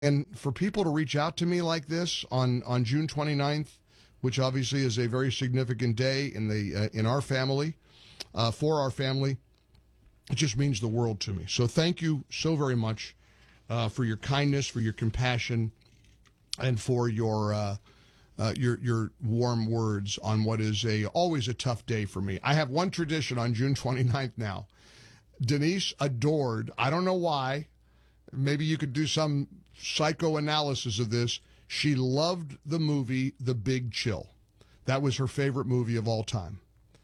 And for people to reach out to me like this on June 29th, which obviously is a very significant day in our family, for our family, it just means the world to me. So thank you so very much for your kindness, for your compassion, and for your warm words on what is always a tough day for me. I have one tradition on June 29th now. Denise adored, I don't know why, maybe you could do some psychoanalysis of this. She loved the movie The Big Chill. That was her favorite movie of all time.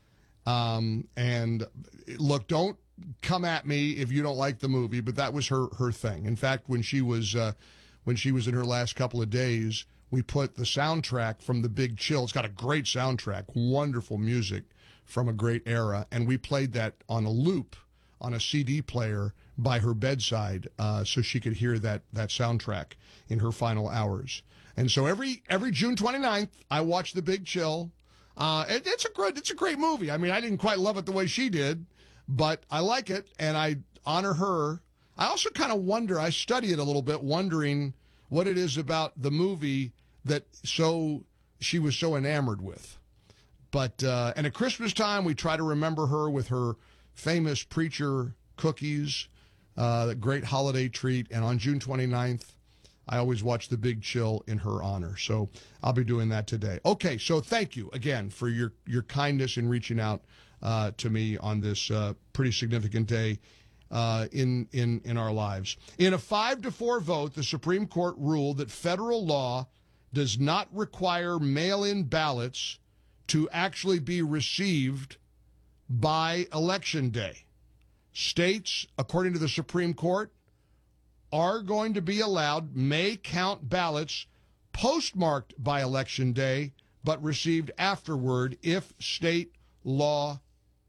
And look, don't come at me if you don't like the movie, but that was her thing. In fact, when she was in her last couple of days, we put the soundtrack from The Big Chill. It's got a great soundtrack, wonderful music from a great era, and we played that on a loop on a CD player by her bedside, so she could hear that soundtrack in her final hours. And so every June 29th, I watch The Big Chill. It's a great movie. I mean, I didn't quite love it the way she did, but I like it, and I honor her. I also kind of wonder, I study it a little bit, wondering what it is about the movie that she was so enamored with. But and at Christmas time, we try to remember her with her famous preacher cookies, the great holiday treat. And on June 29th, I always watch The Big Chill in her honor. So I'll be doing that today. Okay, so thank you again for your kindness in reaching out to me on this pretty significant day in our lives. In a 5-4 vote, the Supreme Court ruled that federal law does not require mail-in ballots to actually be received by Election Day. States, according to the Supreme Court, are going to be allowed, may count ballots postmarked by Election Day, but received afterward if state law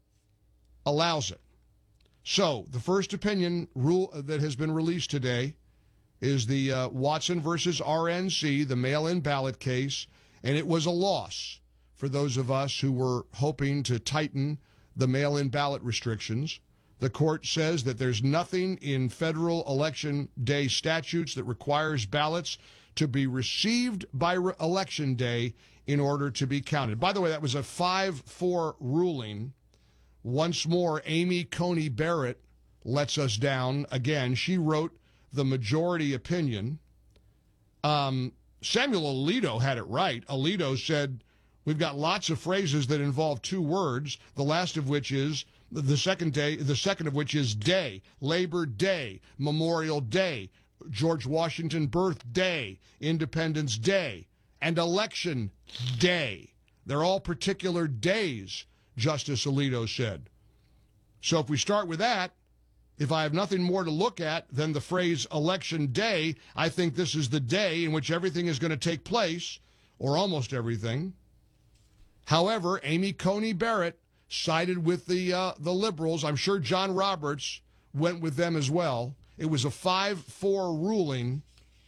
allows it. So the first opinion rule that has been released today is the Watson versus RNC, the mail-in ballot case, and it was a loss for those of us who were hoping to tighten the mail-in ballot restrictions. The court says that there's nothing in federal election day statutes that requires ballots to be received by Election Day in order to be counted. By the way, that was a 5-4 ruling. Once more, Amy Coney Barrett lets us down again. She wrote the majority opinion. Samuel Alito had it right. Alito said, we've got lots of phrases that involve two words, the last of which is the second of which is day, Labor Day, Memorial Day, George Washington Birthday, Independence Day, and Election Day. They're all particular days, Justice Alito said. So if we start with that, if I have nothing more to look at than the phrase Election Day, I think this is the day in which everything is going to take place, or almost everything. However, Amy Coney Barrett sided with the liberals. I'm sure John Roberts went with them as well. It was a 5-4 ruling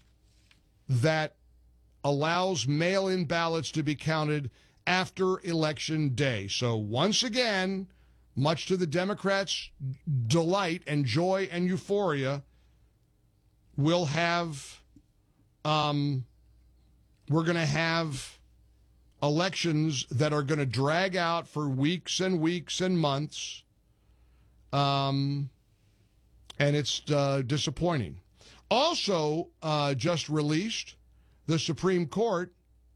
that allows mail-in ballots to be counted after Election Day. So once again, much to the Democrats' delight and joy and euphoria, we're going to have elections that are going to drag out for weeks and weeks and months, and it's disappointing. Also, just released, the Supreme Court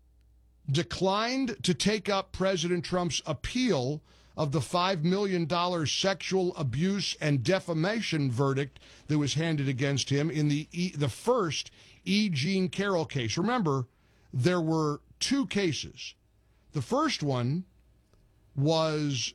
declined to take up President Trump's appeal of the $5 million sexual abuse and defamation verdict that was handed against him in the first E. Jean Carroll case. Remember, there were two cases. The first one was,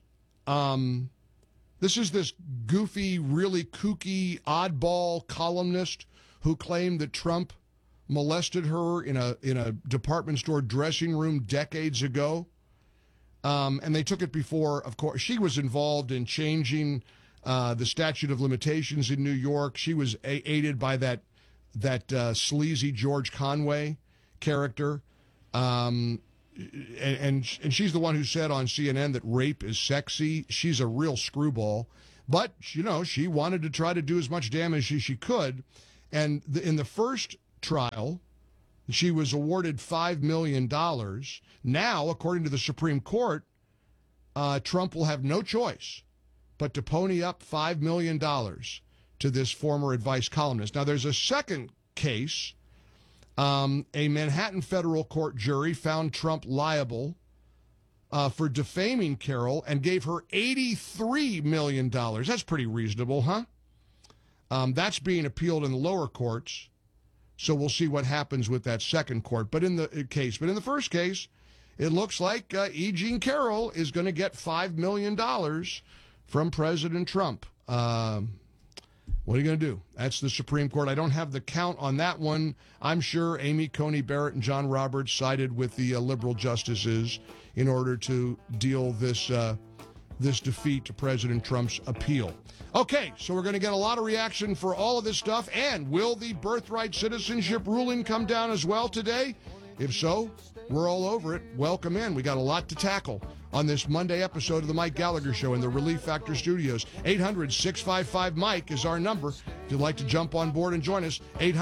this goofy, really kooky, oddball columnist who claimed that Trump molested her in a department store dressing room decades ago. And they took it before, of course. She was involved in changing the statute of limitations in New York. She was aided by that sleazy George Conway character. And she's the one who said on CNN that rape is sexy. She's a real screwball. But, you know, she wanted to try to do as much damage as she could. And in the first trial. She was awarded $5 million. Now, according to the Supreme Court, Trump will have no choice but to pony up $5 million to this former advice columnist. Now, there's a second case. A Manhattan federal court jury found Trump liable for defaming Carroll and gave her $83 million. That's pretty reasonable, huh? That's being appealed in the lower courts. So we'll see what happens with that second court. But in the first case, it looks like E. Jean Carroll is going to get $5 million from President Trump. What are you going to do? That's the Supreme Court. I don't have the count on that one. I'm sure Amy Coney Barrett and John Roberts sided with the liberal justices in order to deal this defeat to President Trump's appeal. Okay, so we're going to get a lot of reaction for all of this stuff. And will the birthright citizenship ruling come down as well today? If so, we're all over it. Welcome in. We got a lot to tackle on this Monday episode of the Mike Gallagher Show in the Relief Factor Studios. 800-655-MIKE is our number. If you'd like to jump on board and join us,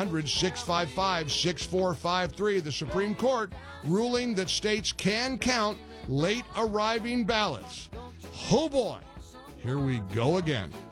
800-655-6453. The Supreme Court ruling that states can count late arriving ballots. Oh boy, here we go again.